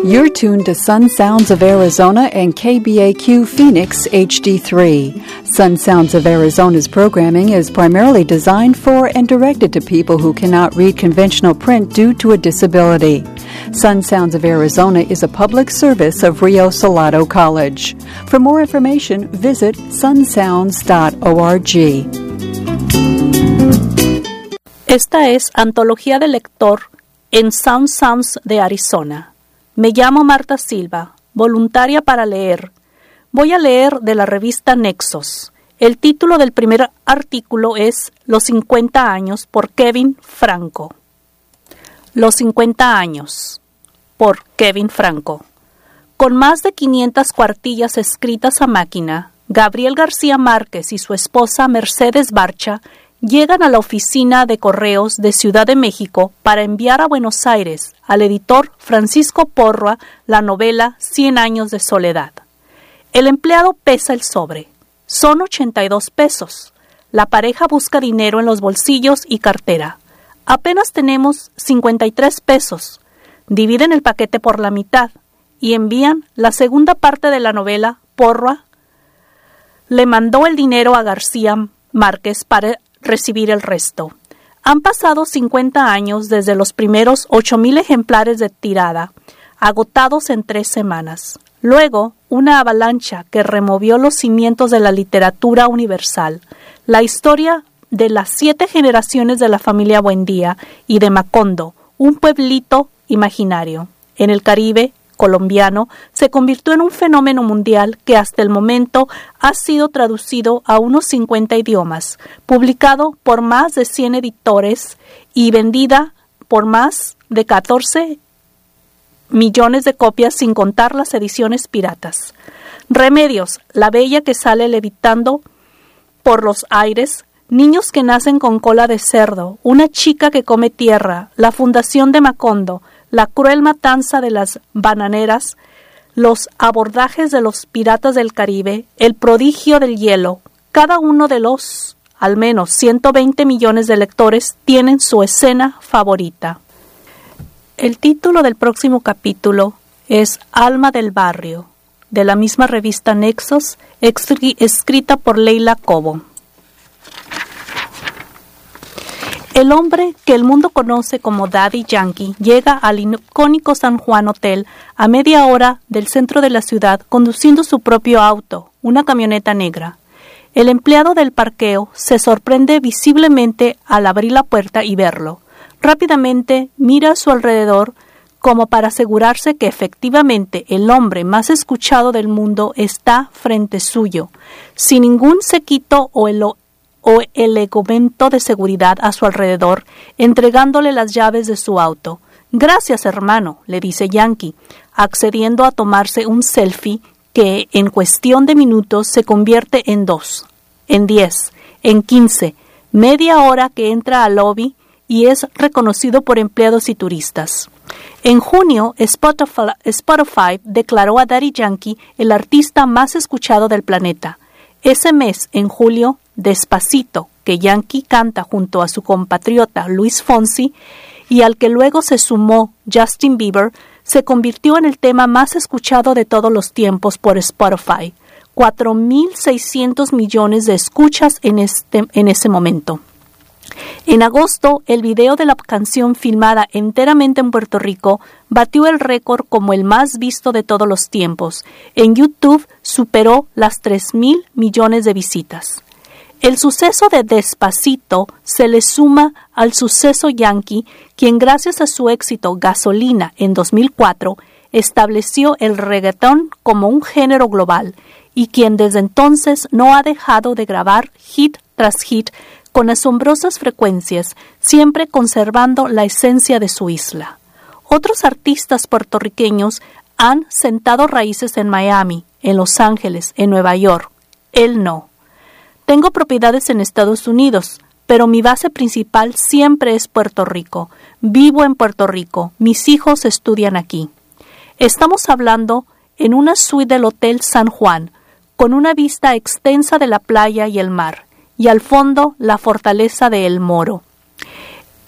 You're tuned to Sun Sounds of Arizona and KBAQ Phoenix HD3. Sun Sounds of Arizona's programming is primarily designed for and directed to people who cannot read conventional print due to a disability. Sun Sounds of Arizona is a public service of Rio Salado College. For more information, visit sunsounds.org. Esta es Antología del Lector en Sun Sounds de Arizona. Me llamo Marta Silva, voluntaria para leer. Voy a leer de la revista Nexos. El título del primer artículo es Los 50 años por Kevin Franco. Los 50 años por Kevin Franco. Con más de 500 cuartillas escritas a máquina, Gabriel García Márquez y su esposa Mercedes Barcha llegan a la oficina de correos de Ciudad de México para enviar a Buenos Aires al editor Francisco Porroa la novela 100 años de soledad. El empleado pesa el sobre. Son 82 pesos. La pareja busca dinero en los bolsillos y cartera. Apenas tenemos 53 pesos. Dividen el paquete por la mitad y envían la segunda parte de la novela. Porroa le mandó el dinero a García Márquez para recibir el resto. Han pasado 50 años desde los primeros 8,000 ejemplares de tirada, agotados en 3 semanas. Luego, una avalancha que removió los cimientos de la literatura universal, la historia de las 7 generaciones de la familia Buendía y de Macondo, un pueblito imaginario. En el Caribe colombiano, se convirtió en un fenómeno mundial que hasta el momento ha sido traducido a unos 50 idiomas, publicado por más de 100 editores y vendida por más de 14 millones de copias sin contar las ediciones piratas. Remedios, la bella que sale levitando por los aires, niños que nacen con cola de cerdo, una chica que come tierra, la fundación de Macondo, la cruel matanza de las bananeras, los abordajes de los piratas del Caribe, el prodigio del hielo. Cada uno de los, al menos 120 millones de lectores, tienen su escena favorita. El título del próximo capítulo es Alma del Barrio, de la misma revista Nexos, escrita por Leila Cobo. El hombre que el mundo conoce como Daddy Yankee llega al icónico San Juan Hotel a media hora del centro de la ciudad conduciendo su propio auto, una camioneta negra. El empleado del parqueo se sorprende visiblemente al abrir la puerta y verlo. Rápidamente mira a su alrededor como para asegurarse que efectivamente el hombre más escuchado del mundo está frente suyo, sin ningún séquito o el elemento de seguridad a su alrededor, entregándole las llaves de su auto. «Gracias, hermano», le dice Yankee, accediendo a tomarse un selfie que en cuestión de minutos se convierte en 2, en 10, en 15, media hora que entra al lobby y es reconocido por empleados y turistas. En junio, Spotify declaró a Daddy Yankee el artista más escuchado del planeta. Ese mes, en julio, Despacito, que Yankee canta junto a su compatriota Luis Fonsi y al que luego se sumó Justin Bieber, se convirtió en el tema más escuchado de todos los tiempos por Spotify. 4,600 millones de escuchas en ese momento. En agosto, el video de la canción filmada enteramente en Puerto Rico batió el récord como el más visto de todos los tiempos. En YouTube superó las 3,000 millones de visitas. El suceso de Despacito se le suma al suceso Yankee, quien gracias a su éxito Gasolina en 2004 estableció el reggaetón como un género global y quien desde entonces no ha dejado de grabar hit tras hit con asombrosas frecuencias, siempre conservando la esencia de su isla. Otros artistas puertorriqueños han sentado raíces en Miami, en Los Ángeles, en Nueva York. Él no. Tengo propiedades en Estados Unidos, pero mi base principal siempre es Puerto Rico. Vivo en Puerto Rico. Mis hijos estudian aquí. Estamos hablando en una suite del Hotel San Juan, con una vista extensa de la playa y el mar, y al fondo la fortaleza de El Moro.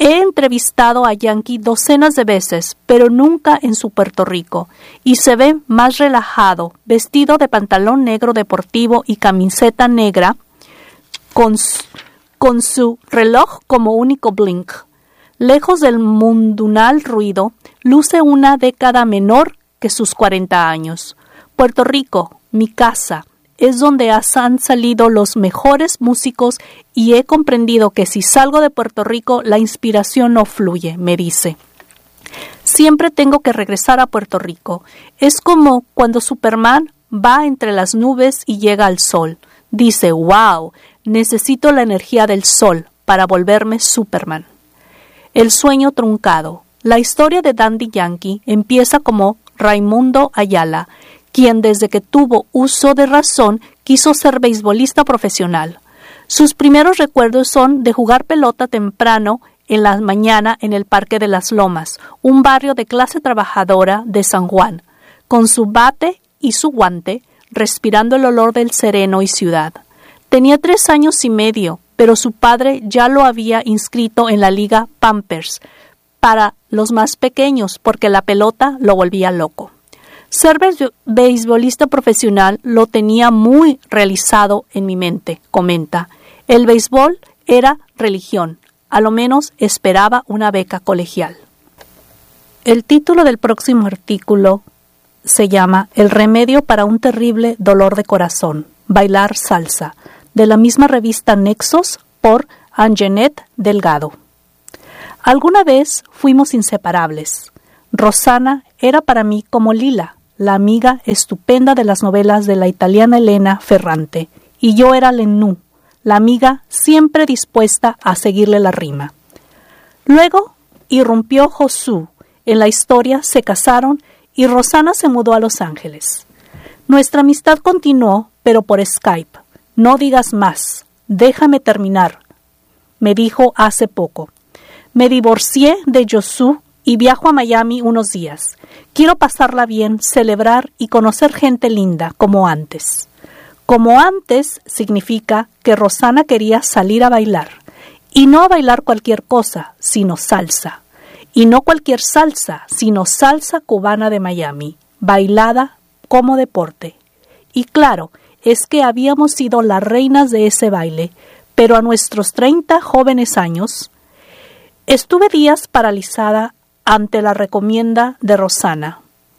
He entrevistado a Yankee docenas de veces, pero nunca en su Puerto Rico, y se ve más relajado, vestido de pantalón negro deportivo y camiseta negra, con su reloj como único blink. Lejos del mundunal ruido, luce una década menor que sus 40 años. Puerto Rico, mi casa, es donde han salido los mejores músicos y he comprendido que si salgo de Puerto Rico la inspiración no fluye, me dice. Siempre tengo que regresar a Puerto Rico. Es como cuando Superman va entre las nubes y llega al sol. Dice, wow, necesito la energía del sol para volverme Superman. El sueño truncado. La historia de Dandy Yankee empieza como Raimundo Ayala, quien desde que tuvo uso de razón quiso ser beisbolista profesional. Sus primeros recuerdos son de jugar pelota temprano en la mañana en el Parque de las Lomas, un barrio de clase trabajadora de San Juan, con su bate y su guante, respirando el olor del sereno y ciudad. Tenía 3 años y medio, pero su padre ya lo había inscrito en la Liga Pampers para los más pequeños porque la pelota lo volvía loco. Ser beisbolista profesional lo tenía muy realizado en mi mente, comenta. El béisbol era religión, a lo menos esperaba una beca colegial. El título del próximo artículo se llama El remedio para un terrible dolor de corazón, bailar salsa, de la misma revista Nexos por Anjanette Delgado. Alguna vez fuimos inseparables. Rosana era para mí como Lila, la amiga estupenda de las novelas de la italiana Elena Ferrante, y yo era Lenú, la amiga siempre dispuesta a seguirle la rima. Luego irrumpió Josué, en la historia se casaron y Rosana se mudó a Los Ángeles. Nuestra amistad continuó, pero por Skype. No digas más, déjame terminar, me dijo hace poco. Me divorcié de Josué y viajo a Miami unos días. Quiero pasarla bien, celebrar y conocer gente linda, como antes. Como antes significa que Rosana quería salir a bailar. Y no a bailar cualquier cosa, sino salsa. Y no cualquier salsa, sino salsa cubana de Miami, bailada como deporte. Y claro, es que habíamos sido las reinas de ese baile, pero a nuestros 30 jóvenes años, estuve días paralizada ante la recomienda de Rosana.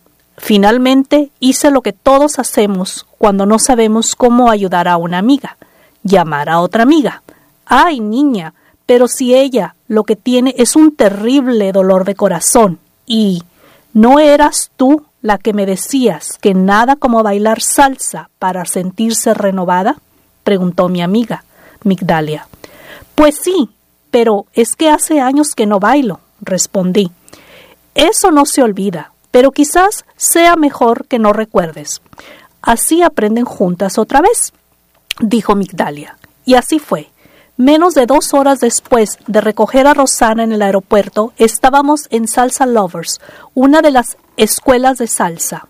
Finalmente hice lo que todos hacemos cuando no sabemos cómo ayudar a una amiga, llamar a otra amiga. ¡Ay, niña! Pero si ella lo que tiene es un terrible dolor de corazón y ¿no eras tú la que me decías que nada como bailar salsa para sentirse renovada? Preguntó mi amiga, Migdalia. Pues sí, pero es que hace años que no bailo, respondí. Eso no se olvida, pero quizás sea mejor que no recuerdes. Así aprenden juntas otra vez, dijo Migdalia. Y así fue. Menos de 2 horas después de recoger a Rosana en el aeropuerto, estábamos en Salsa Lovers, una de las escuelas de salsa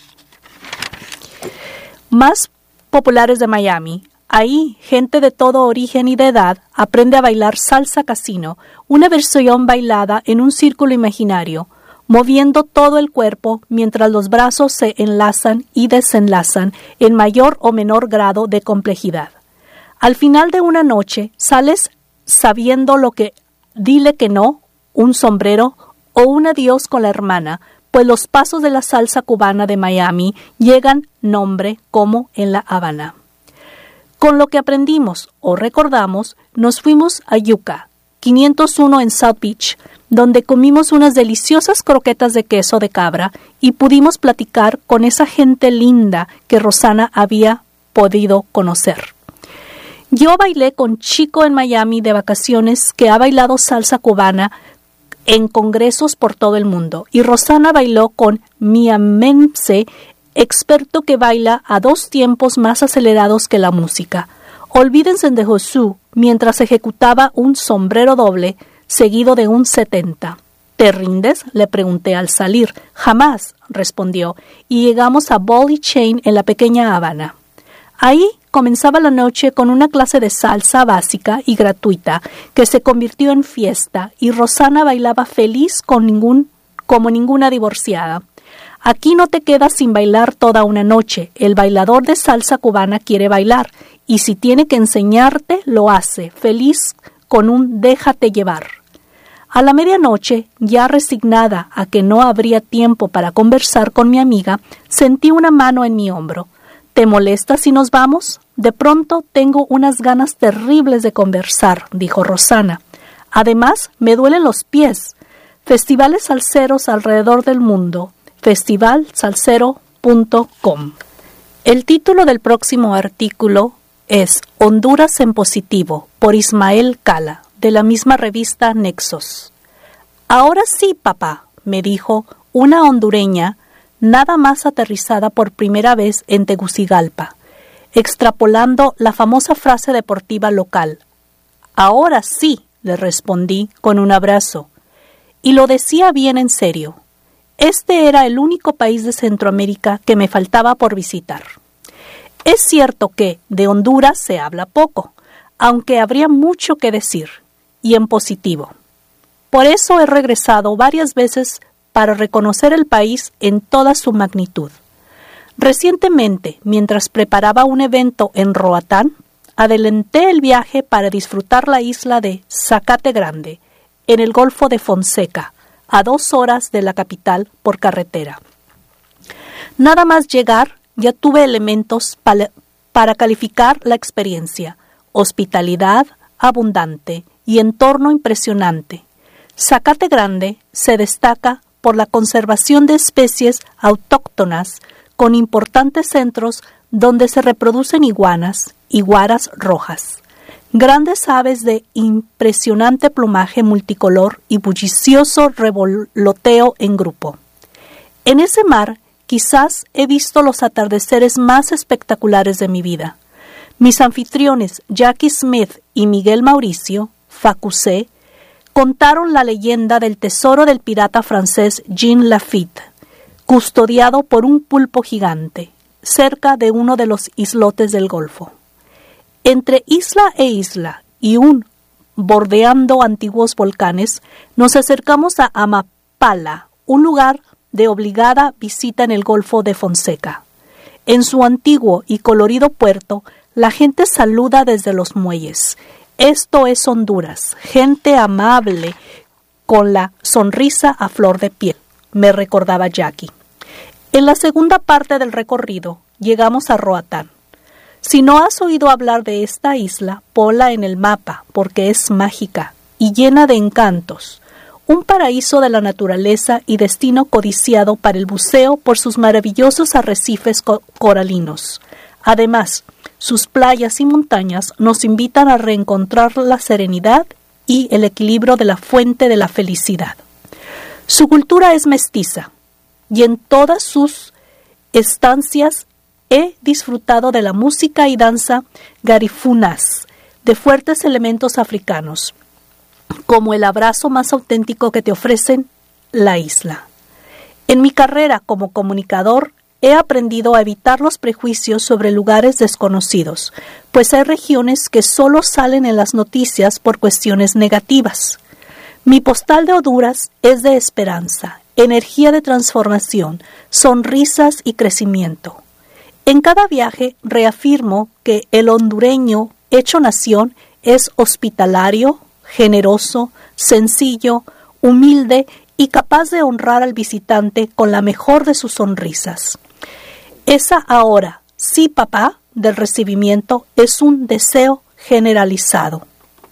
más populares de Miami. Ahí, gente de todo origen y de edad aprende a bailar salsa casino, una versión bailada en un círculo imaginario, moviendo todo el cuerpo mientras los brazos se enlazan y desenlazan en mayor o menor grado de complejidad. Al final de una noche, sales sabiendo lo que dile que no, un sombrero o un adiós con la hermana, pues los pasos de la salsa cubana de Miami llegan nombre como en La Habana. Con lo que aprendimos o recordamos, nos fuimos a Yucca, 501 en South Beach, donde comimos unas deliciosas croquetas de queso de cabra y pudimos platicar con esa gente linda que Rosana había podido conocer. Yo bailé con Chico en Miami de vacaciones que ha bailado salsa cubana en congresos por todo el mundo, y Rosana bailó con Miamense, experto que baila a 2 tiempos más acelerados que la música. Olvídense de Josué mientras ejecutaba un sombrero doble seguido de un 70. ¿Te rindes?, le pregunté al salir. Jamás, respondió, y llegamos a Ball y Chain en la pequeña Habana. Ahí comenzaba la noche con una clase de salsa básica y gratuita que se convirtió en fiesta y Rosana bailaba feliz como ninguna divorciada. Aquí no te quedas sin bailar toda una noche. El bailador de salsa cubana quiere bailar y si tiene que enseñarte, lo hace, feliz con un déjate llevar. A la medianoche, ya resignada a que no habría tiempo para conversar con mi amiga, sentí una mano en mi hombro. ¿Te molesta si nos vamos? De pronto tengo unas ganas terribles de conversar, dijo Rosana. Además, me duelen los pies. Festivales salseros alrededor del mundo. festivalsalsero.com. El título del próximo artículo es Honduras en positivo, por Ismael Cala, de la misma revista Nexos. Ahora sí, papá, me dijo una hondureña, nada más aterrizada por primera vez en Tegucigalpa, extrapolando la famosa frase deportiva local. Ahora sí, le respondí con un abrazo. Y lo decía bien en serio. Este era el único país de Centroamérica que me faltaba por visitar. Es cierto que de Honduras se habla poco, aunque habría mucho que decir, y en positivo. Por eso he regresado varias veces para reconocer el país en toda su magnitud. Recientemente, mientras preparaba un evento en Roatán, adelanté el viaje para disfrutar la isla de Zacate Grande, en el Golfo de Fonseca, a 2 horas de la capital por carretera. Nada más llegar, ya tuve elementos para calificar la experiencia: hospitalidad abundante y entorno impresionante. Zacate Grande se destaca por la conservación de especies autóctonas, con importantes centros donde se reproducen iguanas y guaras rojas, grandes aves de impresionante plumaje multicolor y bullicioso revoloteo en grupo. En ese mar quizás he visto los atardeceres más espectaculares de mi vida. Mis anfitriones Jackie Smith y Miguel Mauricio, Facusé, contaron la leyenda del tesoro del pirata francés Jean Lafitte, custodiado por un pulpo gigante, cerca de uno de los islotes del Golfo. Entre isla e isla y bordeando antiguos volcanes, nos acercamos a Amapala, un lugar de obligada visita en el Golfo de Fonseca. En su antiguo y colorido puerto, la gente saluda desde los muelles. Esto es Honduras, gente amable, con la sonrisa a flor de piel, me recordaba Jackie. En la segunda parte del recorrido, llegamos a Roatán. Si no has oído hablar de esta isla, ponla en el mapa, porque es mágica y llena de encantos. Un paraíso de la naturaleza y destino codiciado para el buceo por sus maravillosos arrecifes coralinos. Además, sus playas y montañas nos invitan a reencontrar la serenidad y el equilibrio de la fuente de la felicidad. Su cultura es mestiza, y en todas sus estancias he disfrutado de la música y danza garifunas, de fuertes elementos africanos, como el abrazo más auténtico que te ofrecen la isla. En mi carrera como comunicador he aprendido a evitar los prejuicios sobre lugares desconocidos, pues hay regiones que solo salen en las noticias por cuestiones negativas. Mi postal de Honduras es de esperanza, energía de transformación, sonrisas y crecimiento. En cada viaje reafirmo que el hondureño hecho nación es hospitalario, generoso, sencillo, humilde y capaz de honrar al visitante con la mejor de sus sonrisas. Esa ahora, sí papá, del recibimiento es un deseo generalizado.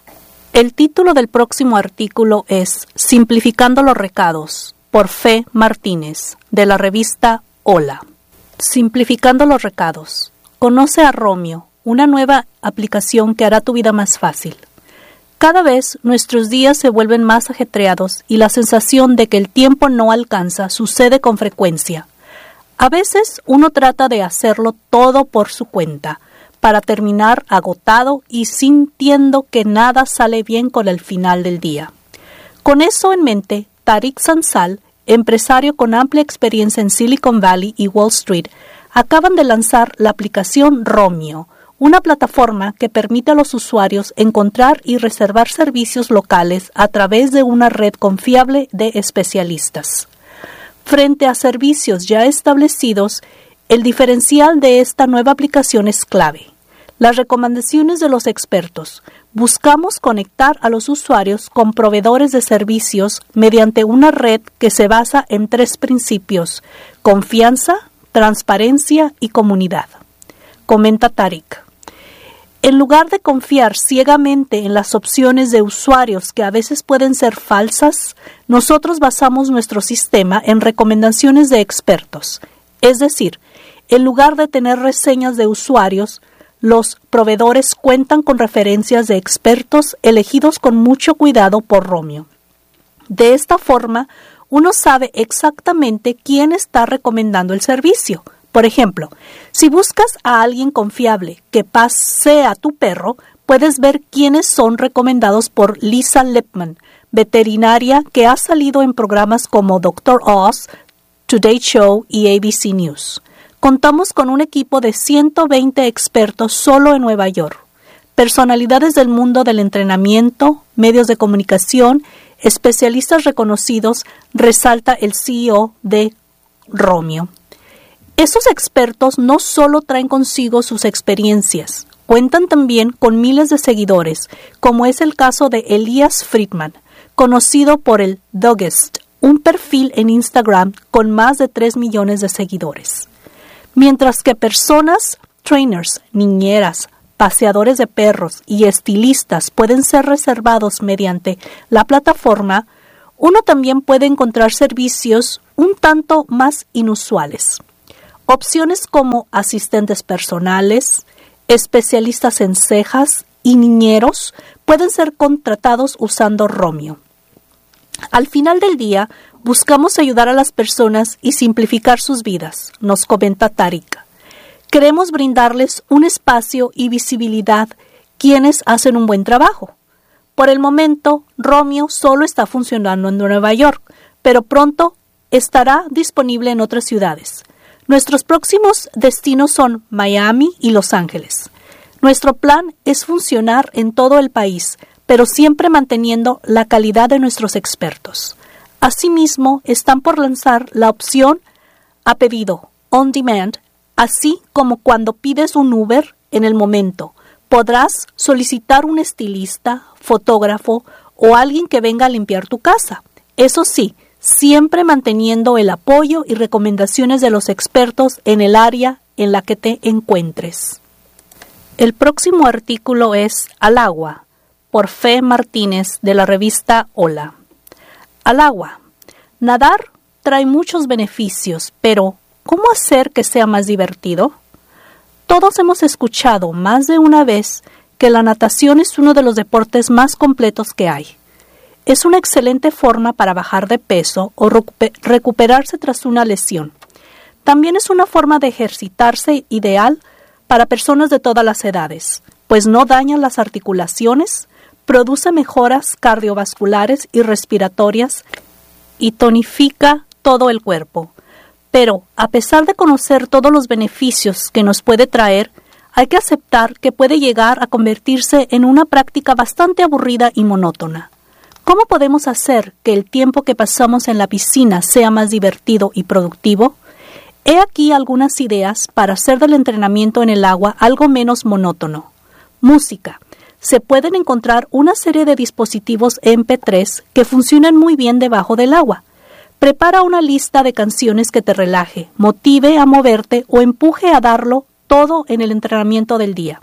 El título del próximo artículo es Simplificando los recados, por Fe Martínez, de la revista Hola. Simplificando los recados. Conoce a Romeo, una nueva aplicación que hará tu vida más fácil. Cada vez nuestros días se vuelven más ajetreados y la sensación de que el tiempo no alcanza sucede con frecuencia. A veces uno trata de hacerlo todo por su cuenta, para terminar agotado y sintiendo que nada sale bien con el final del día. Con eso en mente, Tariq Sansal, empresario con amplia experiencia en Silicon Valley y Wall Street, acaban de lanzar la aplicación Romeo, una plataforma que permite a los usuarios encontrar y reservar servicios locales a través de una red confiable de especialistas. Frente a servicios ya establecidos, el diferencial de esta nueva aplicación es clave. Las recomendaciones de los expertos. Buscamos conectar a los usuarios con proveedores de servicios mediante una red que se basa en 3 principios: confianza, transparencia y comunidad. Comenta Tariq. En lugar de confiar ciegamente en las opciones de usuarios que a veces pueden ser falsas, nosotros basamos nuestro sistema en recomendaciones de expertos. Es decir, en lugar de tener reseñas de usuarios, los proveedores cuentan con referencias de expertos elegidos con mucho cuidado por Romio. De esta forma, uno sabe exactamente quién está recomendando el servicio. Por ejemplo, si buscas a alguien confiable que pasea tu perro, puedes ver quiénes son recomendados por Lisa Lippman, veterinaria que ha salido en programas como Dr. Oz, Today Show y ABC News. Contamos con un equipo de 120 expertos solo en Nueva York, personalidades del mundo del entrenamiento, medios de comunicación, especialistas reconocidos, resalta el CEO de Romio. Esos expertos no solo traen consigo sus experiencias, cuentan también con miles de seguidores, como es el caso de Elias Friedman, conocido por el Doggist, un perfil en Instagram con más de 3 millones de seguidores. Mientras que personas, trainers, niñeras, paseadores de perros y estilistas pueden ser reservados mediante la plataforma, uno también puede encontrar servicios un tanto más inusuales. Opciones como asistentes personales, especialistas en cejas y niñeros pueden ser contratados usando Romio. Al final del día, buscamos ayudar a las personas y simplificar sus vidas, nos comenta Tariq. Queremos brindarles un espacio y visibilidad quienes hacen un buen trabajo. Por el momento, Romio solo está funcionando en Nueva York, pero pronto estará disponible en otras ciudades. Nuestros próximos destinos son Miami y Los Ángeles. Nuestro plan es funcionar en todo el país, pero siempre manteniendo la calidad de nuestros expertos. Asimismo, están por lanzar la opción a pedido, on demand, así como cuando pides un Uber en el momento. Podrás solicitar un estilista, fotógrafo o alguien que venga a limpiar tu casa. Eso sí, siempre manteniendo el apoyo y recomendaciones de los expertos en el área en la que te encuentres. El próximo artículo es Al agua, por Fe Martínez, de la revista Hola. Al agua. Nadar trae muchos beneficios, pero ¿cómo hacer que sea más divertido? Todos hemos escuchado más de una vez que la natación es uno de los deportes más completos que hay. Es una excelente forma para bajar de peso o recuperarse tras una lesión. También es una forma de ejercitarse ideal para personas de todas las edades, pues no daña las articulaciones, produce mejoras cardiovasculares y respiratorias y tonifica todo el cuerpo. Pero, a pesar de conocer todos los beneficios que nos puede traer, hay que aceptar que puede llegar a convertirse en una práctica bastante aburrida y monótona. ¿Cómo podemos hacer que el tiempo que pasamos en la piscina sea más divertido y productivo? He aquí algunas ideas para hacer del entrenamiento en el agua algo menos monótono. Música. Se pueden encontrar una serie de dispositivos MP3 que funcionan muy bien debajo del agua. Prepara una lista de canciones que te relaje, motive a moverte o empuje a darlo todo en el entrenamiento del día.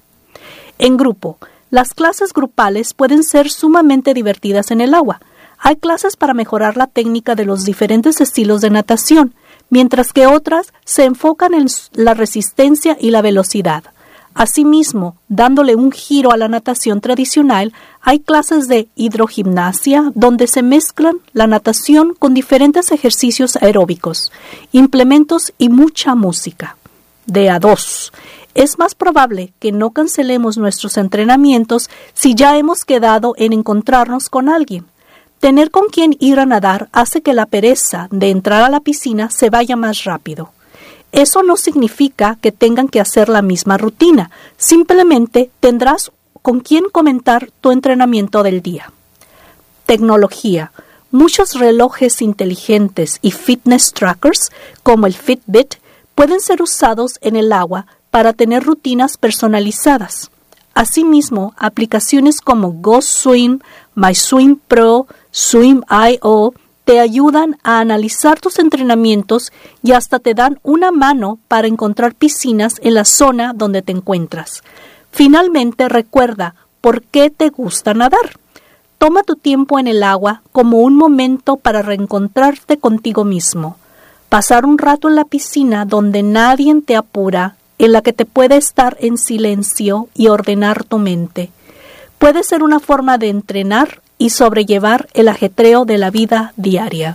En grupo. Las clases grupales pueden ser sumamente divertidas en el agua. Hay clases para mejorar la técnica de los diferentes estilos de natación, mientras que otras se enfocan en la resistencia y la velocidad. Asimismo, dándole un giro a la natación tradicional, hay clases de hidrogimnasia donde se mezclan la natación con diferentes ejercicios aeróbicos, implementos y mucha música. De a dos. Es más probable que no cancelemos nuestros entrenamientos si ya hemos quedado en encontrarnos con alguien. Tener con quien ir a nadar hace que la pereza de entrar a la piscina se vaya más rápido. Eso no significa que tengan que hacer la misma rutina, simplemente tendrás con quién comentar tu entrenamiento del día. Tecnología. Muchos relojes inteligentes y fitness trackers, como el Fitbit, pueden ser usados en el agua para tener rutinas personalizadas. Asimismo, aplicaciones como GoSwim, MySwim Pro, Swim.io te ayudan a analizar tus entrenamientos y hasta te dan una mano para encontrar piscinas en la zona donde te encuentras. Finalmente, recuerda por qué te gusta nadar. Toma tu tiempo en el agua como un momento para reencontrarte contigo mismo. Pasar un rato en la piscina donde nadie te apura, en la que te puede estar en silencio y ordenar tu mente. Puede ser una forma de entrenar y sobrellevar el ajetreo de la vida diaria.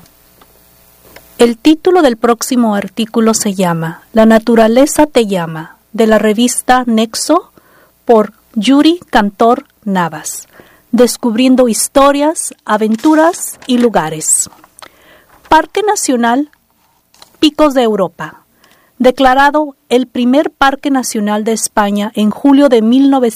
El título del próximo artículo se llama La naturaleza te llama, de la revista Nexo, por Yuri Cantor Navas. Descubriendo historias, aventuras y lugares. Parque Nacional Picos de Europa. Declarado el primer parque nacional de España en julio de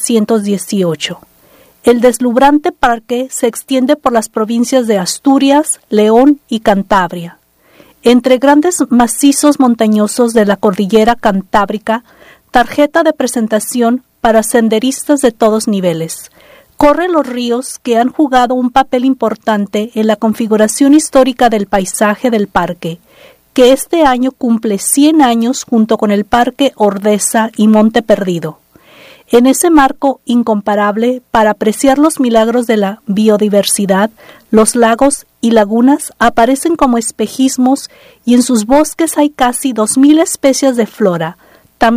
1918. El deslumbrante parque se extiende por las provincias de Asturias, León y Cantabria. Entre grandes macizos montañosos de la cordillera Cantábrica, tarjeta de presentación para senderistas de todos niveles. Corren los ríos que han jugado un papel importante en la configuración histórica del paisaje del parque, que este año cumple 100 años junto con el Parque Ordesa y Monte Perdido. En ese marco incomparable para apreciar los milagros de la biodiversidad, los lagos y lagunas aparecen como espejismos y en sus bosques hay casi 2.000 especies de flora,